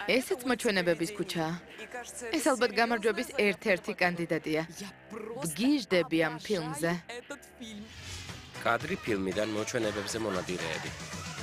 ესეც მოჩვენებების ქუჩაა. ეს ალბათ გამარჯვების ერთ-ერთი კანდიდატია. ვგიჟდები ამ ფილმზე. კადრი ფილმიდან მოჩვენებებზე მონადირეები.